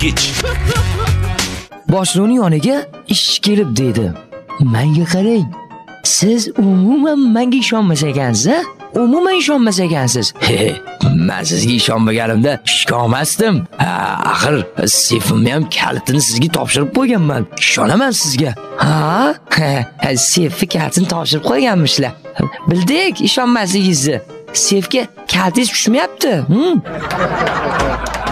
bosqich. Boshlig'ning yoniga ish kelib dedi. Menga qarang. Siz umuman menga ishonmas ekansiz, a? Umuman ishonmas ekansiz. Men sizga ishonmaganimda ishga olmasdim. Axir seyfimni ham kalitini sizga topshirib qo'yganman. Ishonaman sizga. Ha? Seyfni kalitini topshirib qo'yganmishlar. Bildik ishonmasligingizni. Seyfga kaltingiz tushmayapti.